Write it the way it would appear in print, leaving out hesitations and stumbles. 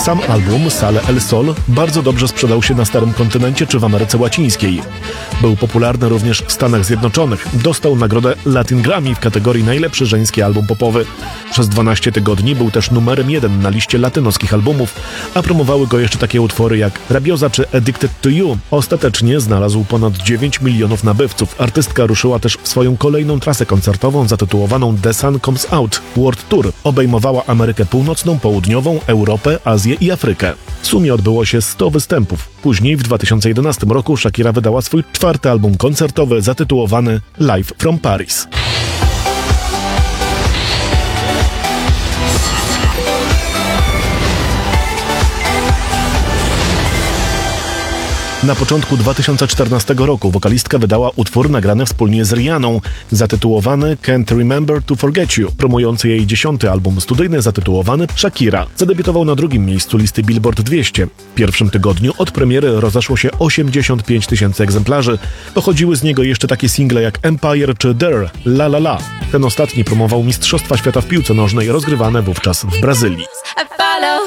Sam album Sale El Sol bardzo dobrze sprzedał się na Starym Kontynencie czy w Ameryce Łacińskiej. Był popularny również w Stanach Zjednoczonych. Dostał nagrodę Latin Grammy w kategorii najlepszy żeński album popowy. Przez 12 tygodni był też numerem 1 na liście latynoskich albumów, a promowały go jeszcze takie utwory jak Rabiosa czy Addicted to You. Ostatecznie znalazł ponad 9 milionów nabywców. Artystka ruszyła też w swoją kolejną trasę koncertową zatytułowaną The Sun Comes Out World Tour. Obejmowała Amerykę Północną, Południową, Europę, Azję i Afrykę. W sumie odbyło się 100 występów. Później w 2011 roku Shakira wydała swój 4. album koncertowy zatytułowany Live from Paris. Na początku 2014 roku wokalistka wydała utwór nagrany wspólnie z Rihanną, zatytułowany Can't Remember to Forget You, promujący jej 10. album studyjny zatytułowany Shakira. Zadebiutował na 2. miejscu listy Billboard 200. W pierwszym tygodniu od premiery rozeszło się 85 000 egzemplarzy. Pochodziły z niego jeszcze takie single jak Empire czy Dare, La La La. Ten ostatni promował Mistrzostwa Świata w piłce nożnej rozgrywane wówczas w Brazylii.